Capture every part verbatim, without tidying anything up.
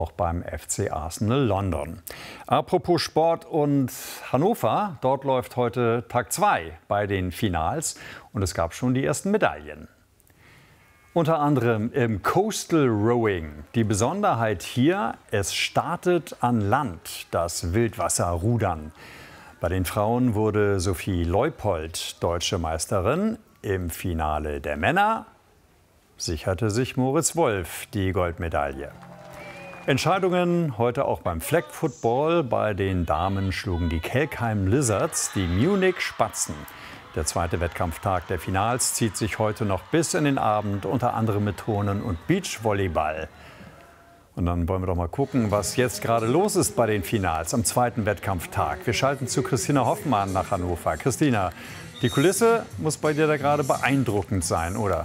auch beim F C Arsenal London. Apropos Sport und Hannover, dort läuft heute Tag zwei bei den Finals und es gab schon die ersten Medaillen. Unter anderem im Coastal Rowing. Die Besonderheit hier, es startet an Land, das Wildwasserrudern. Bei den Frauen wurde Sophie Leupold deutsche Meisterin. Im Finale der Männer sicherte sich Moritz Wolf die Goldmedaille. Entscheidungen heute auch beim Flag Football. Bei den Damen schlugen die Kelkheim Lizards die Munich Spatzen. Der zweite Wettkampftag der Finals zieht sich heute noch bis in den Abend, unter anderem mit Turnen und Beachvolleyball. Und dann wollen wir doch mal gucken, was jetzt gerade los ist bei den Finals am zweiten Wettkampftag. Wir schalten zu Christina Hoffmann nach Hannover. Christina, die Kulisse muss bei dir da gerade beeindruckend sein, oder?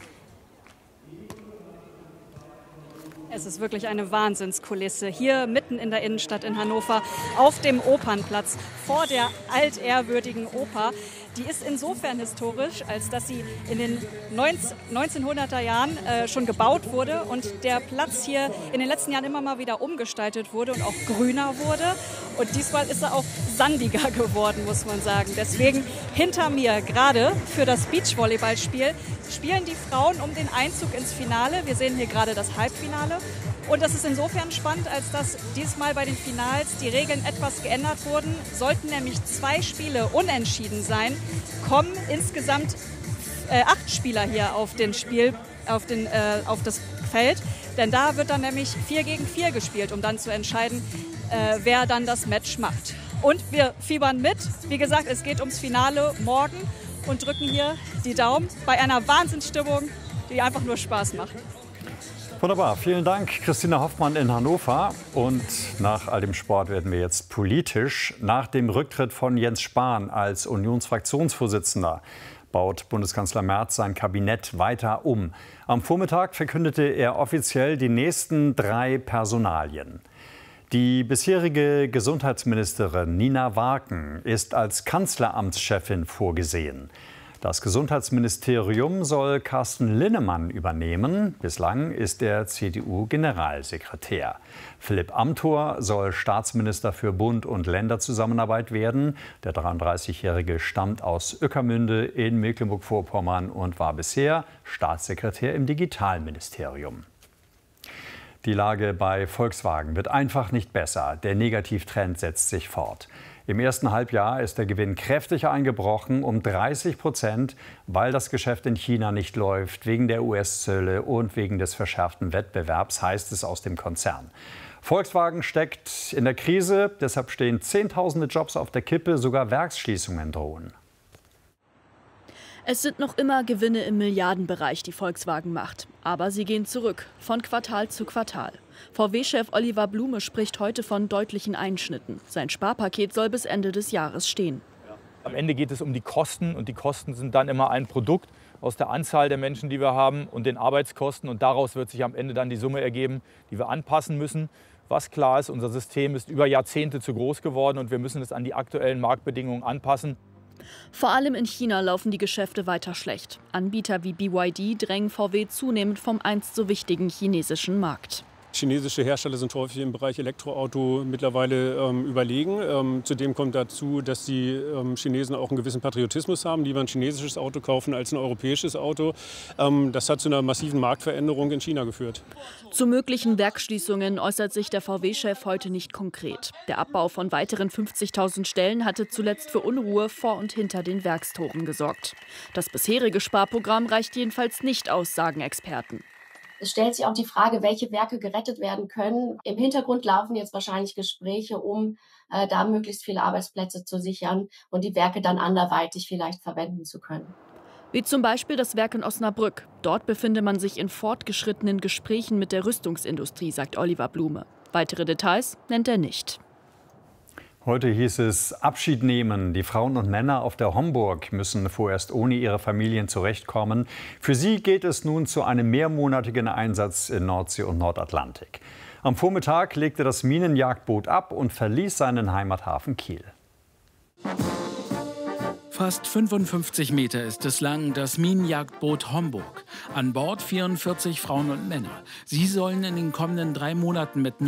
Es ist wirklich eine Wahnsinnskulisse. Hier mitten in der Innenstadt in Hannover auf dem Opernplatz vor der altehrwürdigen Oper. Die ist insofern historisch, als dass sie in den neunzehnhunderter Jahren äh, schon gebaut wurde und der Platz hier in den letzten Jahren immer mal wieder umgestaltet wurde und auch grüner wurde. Und diesmal ist er auch sandiger geworden, muss man sagen. Deswegen hinter mir gerade für das Beachvolleyballspiel spielen die Frauen um den Einzug ins Finale. Wir sehen hier gerade das Halbfinale. Und das ist insofern spannend, als dass diesmal bei den Finals die Regeln etwas geändert wurden. Sollten nämlich zwei Spiele unentschieden sein, kommen insgesamt äh, acht Spieler hier auf, den Spiel, auf, den, äh, auf das Feld. Denn da wird dann nämlich vier gegen vier gespielt, um dann zu entscheiden, äh, wer dann das Match macht. Und wir fiebern mit. Wie gesagt, es geht ums Finale morgen und drücken hier die Daumen bei einer Wahnsinnsstimmung, die einfach nur Spaß macht. Wunderbar, vielen Dank, Christina Hoffmann in Hannover. Und nach all dem Sport werden wir jetzt politisch. Nach dem Rücktritt von Jens Spahn als Unionsfraktionsvorsitzender baut Bundeskanzler Merz sein Kabinett weiter um. Am Vormittag verkündete er offiziell die nächsten drei Personalien. Die bisherige Gesundheitsministerin Nina Warken ist als Kanzleramtschefin vorgesehen. Das Gesundheitsministerium soll Carsten Linnemann übernehmen. Bislang ist er C D U-Generalsekretär. Philipp Amthor soll Staatsminister für Bund- und Länderzusammenarbeit werden. Der dreiunddreißigjährige stammt aus Ueckermünde in Mecklenburg-Vorpommern und war bisher Staatssekretär im Digitalministerium. Die Lage bei Volkswagen wird einfach nicht besser. Der Negativtrend setzt sich fort. Im ersten Halbjahr ist der Gewinn kräftig eingebrochen, um dreißig Prozent, weil das Geschäft in China nicht läuft, wegen der U S-Zölle und wegen des verschärften Wettbewerbs, heißt es aus dem Konzern. Volkswagen steckt in der Krise, deshalb stehen Zehntausende Jobs auf der Kippe, sogar Werksschließungen drohen. Es sind noch immer Gewinne im Milliardenbereich, die Volkswagen macht. Aber sie gehen zurück, von Quartal zu Quartal. V W-Chef Oliver Blume spricht heute von deutlichen Einschnitten. Sein Sparpaket soll bis Ende des Jahres stehen. Am Ende geht es um die Kosten und die Kosten sind dann immer ein Produkt aus der Anzahl der Menschen, die wir haben und den Arbeitskosten. Und daraus wird sich am Ende dann die Summe ergeben, die wir anpassen müssen. Was klar ist, unser System ist über Jahrzehnte zu groß geworden und wir müssen es an die aktuellen Marktbedingungen anpassen. Vor allem in China laufen die Geschäfte weiter schlecht. Anbieter wie B Y D drängen V W zunehmend vom einst so wichtigen chinesischen Markt. Chinesische Hersteller sind häufig im Bereich Elektroauto mittlerweile ähm, überlegen. Ähm, zudem kommt dazu, dass die ähm, Chinesen auch einen gewissen Patriotismus haben, lieber ein chinesisches Auto kaufen als ein europäisches Auto. Ähm, das hat zu einer massiven Marktveränderung in China geführt. Zu möglichen Werksschließungen äußert sich der V W-Chef heute nicht konkret. Der Abbau von weiteren fünfzigtausend Stellen hatte zuletzt für Unruhe vor und hinter den Werkstoren gesorgt. Das bisherige Sparprogramm reicht jedenfalls nicht aus, sagen Experten. Es stellt sich auch die Frage, welche Werke gerettet werden können. Im Hintergrund laufen jetzt wahrscheinlich Gespräche, um äh, da möglichst viele Arbeitsplätze zu sichern und die Werke dann anderweitig vielleicht verwenden zu können. Wie zum Beispiel das Werk in Osnabrück. Dort befinde man sich in fortgeschrittenen Gesprächen mit der Rüstungsindustrie, sagt Oliver Blume. Weitere Details nennt er nicht. Heute hieß es Abschied nehmen. Die Frauen und Männer auf der Homburg müssen vorerst ohne ihre Familien zurechtkommen. Für sie geht es nun zu einem mehrmonatigen Einsatz in Nordsee und Nordatlantik. Am Vormittag legte das Minenjagdboot ab und verließ seinen Heimathafen Kiel. Fast fünfundfünfzig Meter ist es lang, das Minenjagdboot Homburg. An Bord vierundvierzig Frauen und Männer. Sie sollen in den kommenden drei Monaten mit